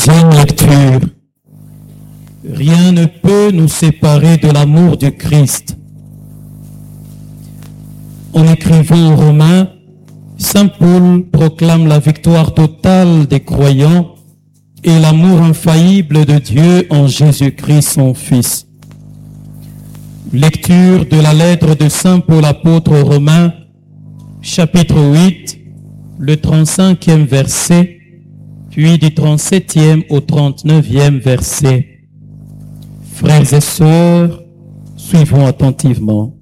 Deuxième lecture. Rien ne peut nous séparer de l'amour du Christ. En écrivant aux Romains, Saint Paul proclame la victoire totale des croyants et l'amour infaillible de Dieu en Jésus-Christ son Fils. Lecture de la lettre de Saint Paul apôtre aux Romains, chapitre 8, le 35e verset, puis du 37e au 39e verset. Frères et sœurs, suivons attentivement.